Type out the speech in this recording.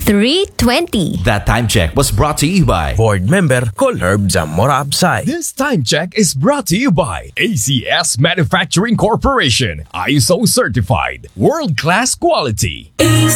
3:20. That time check was brought to you by Board member Col Herb Zamora Absay. This time check is brought to you by ACS Manufacturing Corporation. ISO certified. World-class quality.